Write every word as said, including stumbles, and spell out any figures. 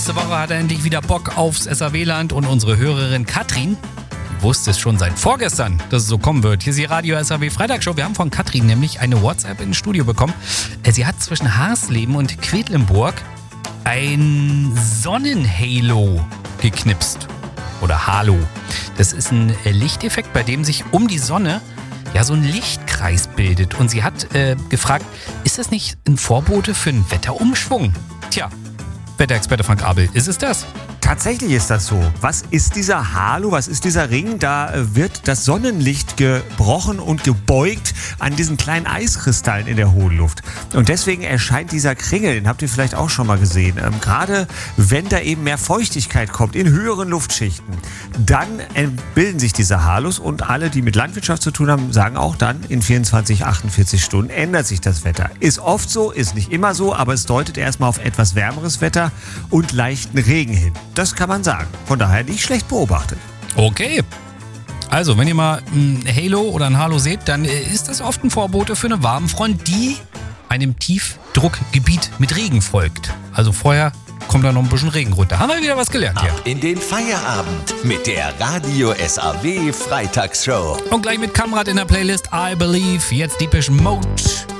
Nächste Woche hat er endlich wieder Bock aufs S A W-Land und unsere Hörerin Katrin wusste es schon seit vorgestern, dass es so kommen wird. Hier ist die Radio S A W Freitagsshow. Wir haben von Katrin nämlich eine WhatsApp ins Studio bekommen. Sie hat zwischen Harsleben und Quedlinburg ein Sonnenhalo geknipst. Oder Halo. Das ist ein Lichteffekt, bei dem sich um die Sonne ja so ein Lichtkreis bildet. Und sie hat äh, gefragt, ist das nicht ein Vorbote für einen Wetterumschwung? Tja, Wetterexperte Frank Abel, ist es das? Tatsächlich ist das so. Was ist dieser Halo? Was ist dieser Ring? Da wird das Sonnenlicht gebrochen und gebeugt an diesen kleinen Eiskristallen in der hohen Luft. Und deswegen erscheint dieser Kringel, den habt ihr vielleicht auch schon mal gesehen. Ähm, gerade wenn da eben mehr Feuchtigkeit kommt in höheren Luftschichten, dann bilden sich diese Halos und alle, die mit Landwirtschaft zu tun haben, sagen auch dann, in vierundzwanzig, achtundvierzig Stunden ändert sich das Wetter. Ist oft so, ist nicht immer so, aber es deutet erstmal auf etwas wärmeres Wetter und leichten Regen hin. Das kann man sagen. Von daher nicht schlecht beobachtet. Okay. Also, wenn ihr mal ein Halo oder ein Halo seht, dann ist das oft ein Vorbote für eine Warmfront, die einem Tiefdruckgebiet mit Regen folgt. Also vorher kommt da noch ein bisschen Regen runter. Haben wir wieder was gelernt hier. Ab in den Feierabend mit der Radio S A W Freitagsshow. Und gleich mit Kamrat in der Playlist I Believe. Jetzt Depeche Mode.